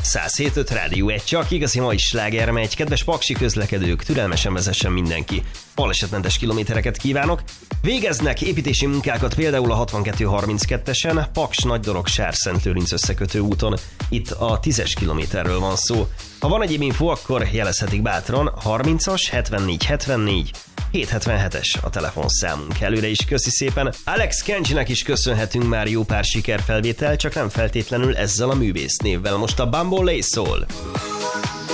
107.5 Rádió 1, csak igazi mai sláger megy. Kedves paksi közlekedők, türelmesen vezessen mindenki. Balesetmentes kilométereket kívánok. Végeznek építési munkákat például a 62-32-esen, Paks-Nagydorog-Sárszent-Lőrinc összekötő úton. Itt a 10-es kilométerről van szó. Ha van egyéb info, akkor jelezhetik bátran. 30-as 74 777-es a telefonszámunk. Előre is köszi szépen. Alex Kenjinek is köszönhetünk már jó pár sikerfelvétel, csak nem feltétlenül ezzel a művésznévvel. Most a Bumble Lay szól.